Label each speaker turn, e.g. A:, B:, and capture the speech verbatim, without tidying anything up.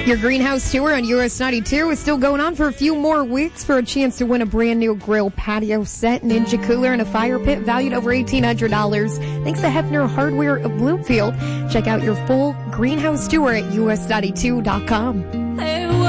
A: Your greenhouse tour on U S ninety-two is still going on for a few more weeks for a chance to win a brand new grill, patio set, ninja cooler, and a fire pit valued over eighteen hundred dollars. Thanks to Hefner Hardware of Bloomfield. Check out your full greenhouse tour at U S ninety-two dot com.